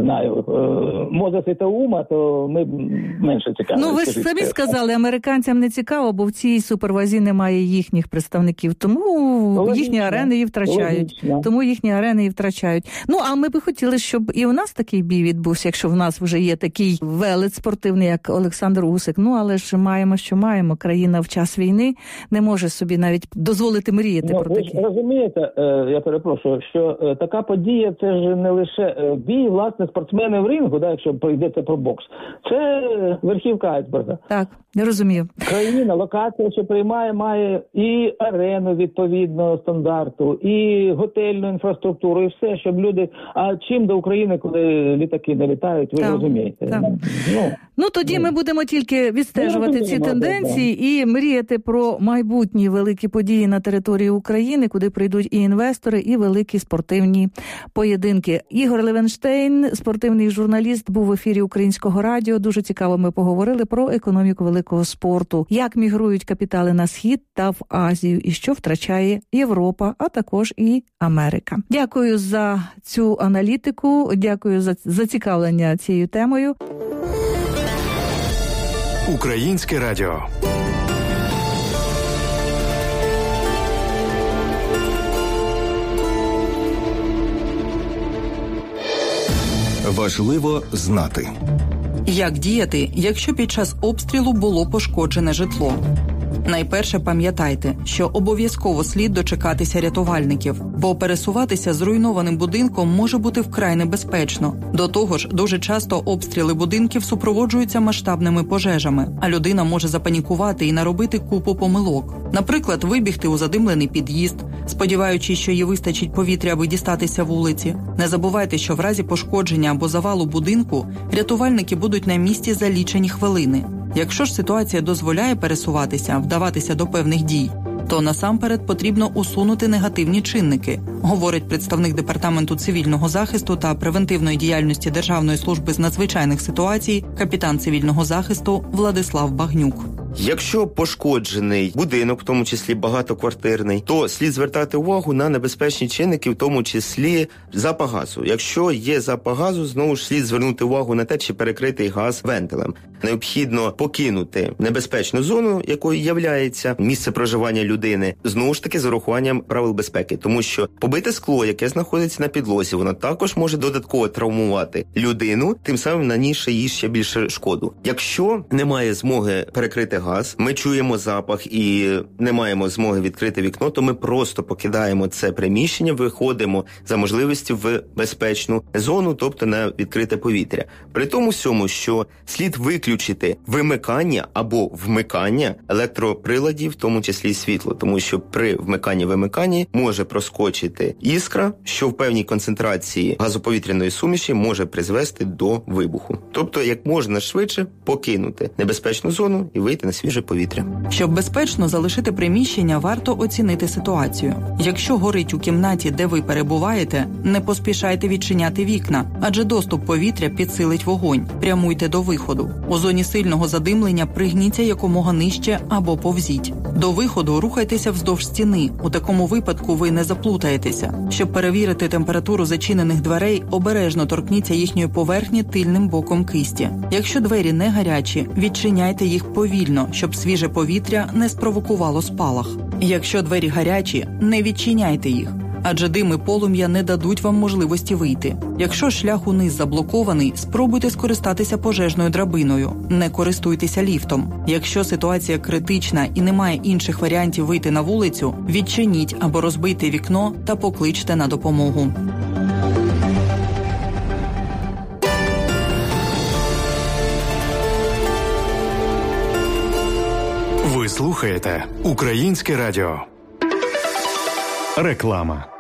знаю, Мозеса та Ума, то ми менше цікаві. Ну, ви ж самі сказали, американцям не цікаво, бо в цій супервазі немає їхніх представників, тому їхні арени і втрачають. Ну, а ми би хотіли, щоб і у нас такий бій відбувся, якщо в нас вже є такий велет спортивний, як Олександр Усик. Ну, але ж маємо, що маємо. Країна в час війни не може собі навіть дозволити мріяти про таке. Ви розумієте, я перепрошую, що така подія, це ж не лише бій, власне, спортсмени в рингу, якщо йдеться про бокс. Це верхівка айсберга. Так, я розумію. Країна, локація, що приймає, має і арену відповідного стандарту, і готельну інфраструктуру, і все, щоб люди... А чим до України, коли літаки не літають, ви розумієте. Ну, тоді ми будемо тільки відстежувати ці тенденції і мріяти про майбутні великі події на території України, куди прийдуть і інвестори, і великі спортивні поєдинки. Ігор Левенштейн, спортивний журналіст, був в ефірі Українського радіо. Дуже цікаво ми поговорили про економіку великого спорту, як мігрують капітали на Схід та в Азію, і що втрачає Європа, а також і Америка. Дякую за цю аналітику, дякую за зацікавлення цією темою. Українське радіо. Важливо знати. Як діяти, якщо під час обстрілу було пошкоджене житло? Найперше пам'ятайте, що обов'язково слід дочекатися рятувальників, бо пересуватися зруйнованим будинком може бути вкрай небезпечно. До того ж, дуже часто обстріли будинків супроводжуються масштабними пожежами, а людина може запанікувати і наробити купу помилок. Наприклад, вибігти у задимлений під'їзд, сподіваючись, що їй вистачить повітря, аби дістатися вулиці. Не забувайте, що в разі пошкодження або завалу будинку рятувальники будуть на місці за лічені хвилини. Якщо ж ситуація дозволяє пересуватися, вдаватися до певних дій, то насамперед потрібно усунути негативні чинники, говорить представник Департаменту цивільного захисту та превентивної діяльності Державної служби з надзвичайних ситуацій, капітан цивільного захисту Владислав Багнюк. Якщо пошкоджений будинок, в тому числі багатоквартирний, то слід звертати увагу на небезпечні чинники, в тому числі запах газу. Якщо є запах газу, знову ж слід звернути увагу на те, чи перекритий газ вентилем. Необхідно покинути небезпечну зону, якою являється місце проживання людини, знову ж таки з урахуванням правил безпеки. Тому що побите скло, яке знаходиться на підлозі, воно також може додатково травмувати людину, тим самим нанісши їй ще більше шкоду. Якщо немає змоги перекрити газ, ми чуємо запах і не маємо змоги відкрити вікно, то ми просто покидаємо це приміщення, виходимо за можливості в безпечну зону, тобто на відкрите повітря. При тому всьому, що слід виключити вимикання або вмикання електроприладів, в тому числі світло, тому що при вмиканні-вимиканні може проскочити іскра, що в певній концентрації газоповітряної суміші може призвести до вибуху. Тобто, як можна швидше покинути небезпечну зону і вийти на свіже повітря. Щоб безпечно залишити приміщення, варто оцінити ситуацію. Якщо горить у кімнаті, де ви перебуваєте, не поспішайте відчиняти вікна, адже доступ повітря підсилить вогонь. Прямуйте до виходу. У зоні сильного задимлення пригніться якомога нижче або повзіть. До виходу рухайтеся вздовж стіни. У такому випадку ви не заплутаєтеся. Щоб перевірити температуру зачинених дверей, обережно торкніться їхньої поверхні тильним боком кисті. Якщо двері не гарячі, відчиняйте їх повільно, щоб свіже повітря не спровокувало спалах. Якщо двері гарячі, не відчиняйте їх, адже дим і полум'я не дадуть вам можливості вийти. Якщо шлях униз заблокований, спробуйте скористатися пожежною драбиною, не користуйтеся ліфтом. Якщо ситуація критична і немає інших варіантів вийти на вулицю, відчиніть або розбийте вікно та покличте на допомогу. Ви слухаєте Українське радіо. Реклама.